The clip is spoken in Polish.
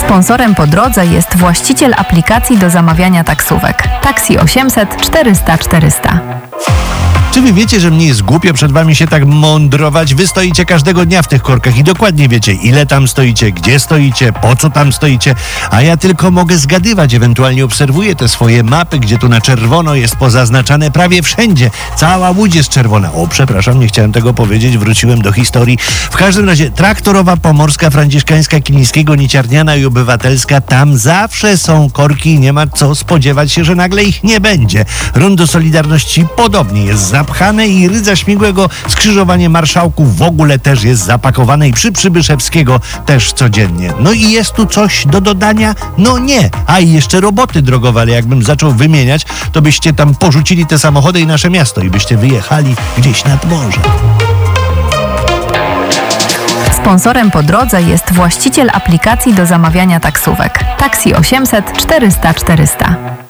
Sponsorem po drodze jest właściciel aplikacji do zamawiania taksówek. Taxi 800 400 400. Czy wy wiecie, że mnie jest głupio przed wami się tak mądrować? Wy stoicie każdego dnia w tych korkach i dokładnie wiecie, ile tam stoicie, gdzie stoicie, po co tam stoicie, a ja tylko mogę zgadywać, ewentualnie obserwuję te swoje mapy, gdzie tu na czerwono jest pozaznaczane prawie wszędzie. Cała Łódź jest czerwona. O, przepraszam, nie chciałem tego powiedzieć, wróciłem do historii. W każdym razie Traktorowa, Pomorska, Franciszkańska, Kilińskiego, Niciarniana i Obywatelska, tam zawsze są korki i nie ma co spodziewać się, że nagle ich nie będzie. Rondo Solidarności podobnie jest zapchane i Rydza Śmigłego skrzyżowanie Marszałków w ogóle też jest zapakowane i przy Przybyszewskiego też codziennie. No i jest tu coś do dodania? No nie. A i jeszcze roboty drogowe, ale jakbym zaczął wymieniać, to byście tam porzucili te samochody i nasze miasto i byście wyjechali gdzieś nad morze. Sponsorem po drodze jest właściciel aplikacji do zamawiania taksówek. Taxi 800 400 400.